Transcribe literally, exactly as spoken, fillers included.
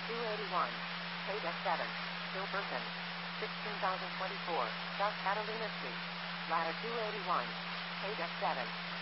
two eighty-one. K-Deck seven. Hill Person. sixteen thousand twenty-four. South Catalina Street. Ladder two eighty-one. K-Deck seven.